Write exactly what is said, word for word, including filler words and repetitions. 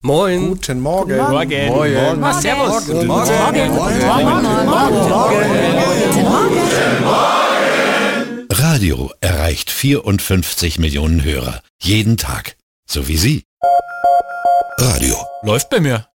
Moin. Guten Morgen. Morgen. Morgen. Morgen. Servus. Guten Morgen. Radio erreicht vierundfünfzig Millionen Hörer. Jeden Tag. So wie Sie. Radio. Läuft bei mir.